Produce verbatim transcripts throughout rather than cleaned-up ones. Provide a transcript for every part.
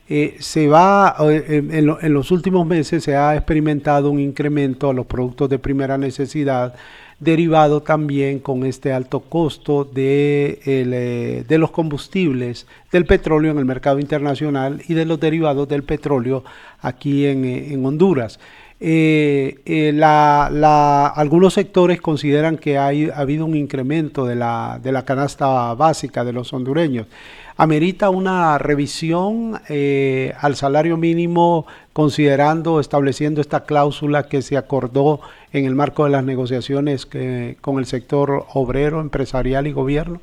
Eh, se va, eh, en, lo, en los últimos meses se ha experimentado un incremento a los productos de primera necesidad, derivado también con este alto costo de, el, eh, de los combustibles, del petróleo en el mercado internacional y de los derivados del petróleo aquí en, en Honduras. Eh, eh, la, la, algunos sectores consideran que hay, ha habido un incremento de la, de la canasta básica de los hondureños. ¿Amerita una revisión eh, al salario mínimo considerando, estableciendo esta cláusula que se acordó en el marco de las negociaciones que, con el sector obrero, empresarial y gobierno?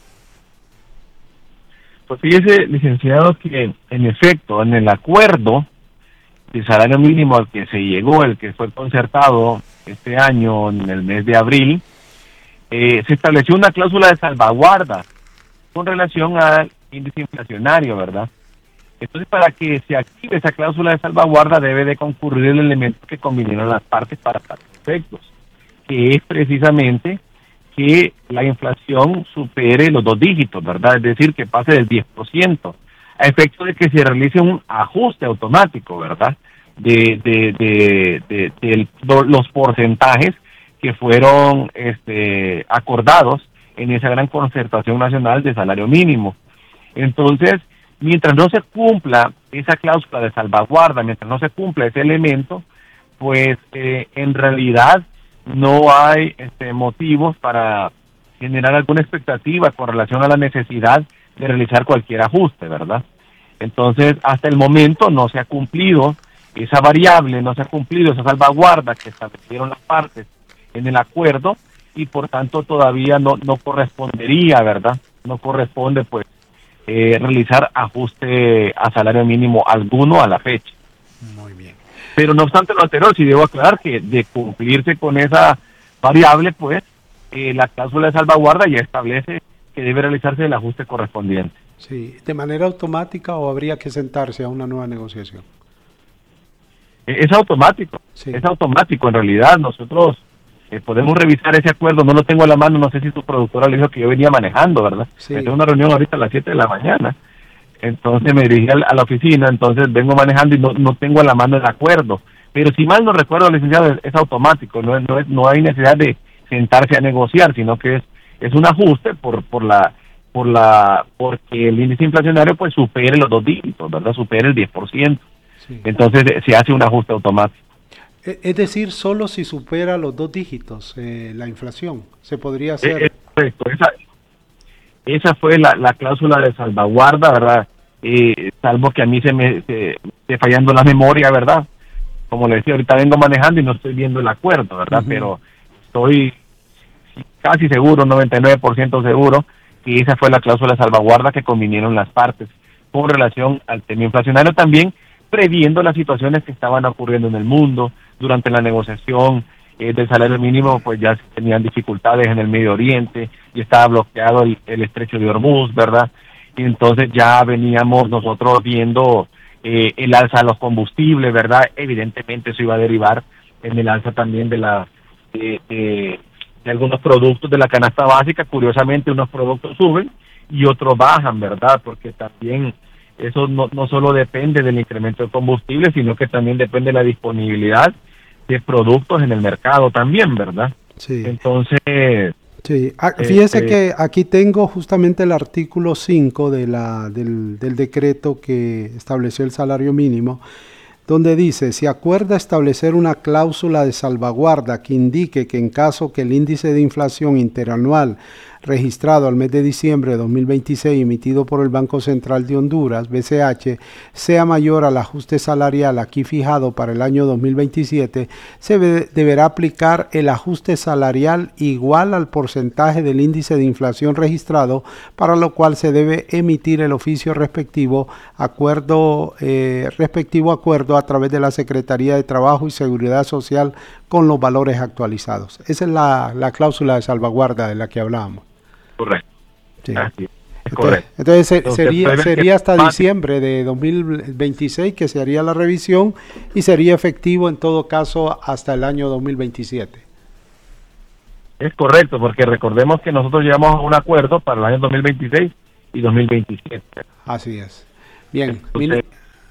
Pues fíjese, licenciado, que en efecto, en el acuerdo de salario mínimo al que se llegó, el que fue concertado este año en el mes de abril, eh, se estableció una cláusula de salvaguarda con relación al índice inflacionario, ¿verdad? Entonces, para que se active esa cláusula de salvaguarda debe de concurrir el elemento que convinieron las partes para tales efectos, que es precisamente que la inflación supere los dos dígitos, ¿verdad? Es decir, que pase del diez por ciento, a efecto de que se realice un ajuste automático, ¿verdad? De, de, de, de, de, de los porcentajes que fueron este, acordados en esa gran concertación nacional de salario mínimo. Entonces, mientras no se cumpla esa cláusula de salvaguarda, mientras no se cumpla ese elemento, pues eh, en realidad no hay este, motivos para generar alguna expectativa con relación a la necesidad de realizar cualquier ajuste, ¿verdad? Entonces, hasta el momento no se ha cumplido esa variable, no se ha cumplido esa salvaguarda que establecieron las partes en el acuerdo y por tanto todavía no, no correspondería, ¿verdad? No corresponde, pues, eh, realizar ajuste a salario mínimo alguno a la fecha. Muy bien. Pero no obstante lo anterior, sí debo aclarar que de cumplirse con esa variable, pues, eh, la cláusula de salvaguarda ya establece que debe realizarse el ajuste correspondiente. Sí, ¿de manera automática o habría que sentarse a una nueva negociación? Es automático, sí. Es automático en realidad. Nosotros eh, podemos revisar ese acuerdo, no lo tengo a la mano, no sé si tu productora le dijo que yo venía manejando, ¿verdad? Sí. Tengo una reunión ahorita a las siete de la mañana, entonces me dirigí a la, a la oficina, entonces vengo manejando y no, no tengo a la mano el acuerdo. Pero si mal no recuerdo, licenciado, es, es automático, no, es, no, es, no hay necesidad de sentarse a negociar, sino que es, es un ajuste por, por la... por la porque el índice inflacionario pues supere los dos dígitos, ¿verdad? Supere el diez por ciento. Sí. Entonces se hace un ajuste automático. Es decir, solo si supera los dos dígitos eh, la inflación, se podría hacer. Es correcto, esa, esa fue la, la cláusula de salvaguarda, ¿verdad? Eh, salvo que a mí se me se, esté fallando la memoria, ¿verdad? Como le decía, ahorita vengo manejando y no estoy viendo el acuerdo, ¿verdad? Uh-huh. Pero estoy casi seguro, noventa y nueve por ciento seguro, que esa fue la cláusula de salvaguarda que convinieron las partes con relación al tema inflacionario, también previendo las situaciones que estaban ocurriendo en el mundo. Durante la negociación eh, del salario mínimo, pues ya tenían dificultades en el Medio Oriente, y estaba bloqueado el, el estrecho de Hormuz, ¿verdad? Y entonces ya veníamos nosotros viendo eh, el alza de los combustibles, ¿verdad? Evidentemente eso iba a derivar en el alza también de la... de, de de algunos productos de la canasta básica. Curiosamente unos productos suben y otros bajan, ¿verdad? Porque también eso no, no solo depende del incremento de combustible, sino que también depende de la disponibilidad de productos en el mercado también, ¿verdad? Sí. Entonces... Sí, ah, fíjese eh, que aquí tengo justamente el artículo cinco de la, del, del decreto que estableció el salario mínimo, donde dice, se acuerda establecer una cláusula de salvaguarda que indique que en caso que el índice de inflación interanual registrado al mes de diciembre de dos mil veintiséis emitido por el Banco Central de Honduras, B C H, sea mayor al ajuste salarial aquí fijado para el año dos mil veintisiete, se ve, deberá aplicar el ajuste salarial igual al porcentaje del índice de inflación registrado, para lo cual se debe emitir el oficio respectivo acuerdo, eh, respectivo acuerdo a través de la Secretaría de Trabajo y Seguridad Social con los valores actualizados. Esa es la, la cláusula de salvaguarda de la que hablábamos. Correcto. Sí. Así es, entonces, correcto. Entonces, se, entonces sería, sería hasta diciembre de dos mil veintiséis que se haría la revisión y sería efectivo en todo caso hasta el año dos mil veintisiete. Es correcto, porque recordemos que nosotros llegamos a un acuerdo para el año dos mil veintiséis y dos mil veintisiete. Así es. Bien. Entonces,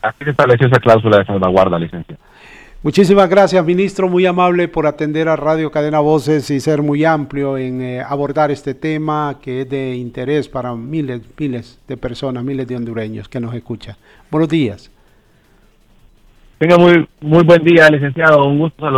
Así se estableció esa cláusula de salvaguarda, licenciado. Muchísimas gracias, ministro, muy amable por atender a Radio Cadena Voces y ser muy amplio en eh, abordar este tema que es de interés para miles, miles de personas, miles de hondureños que nos escuchan. Buenos días. Tenga muy, muy buen día, licenciado. Un gusto saludar.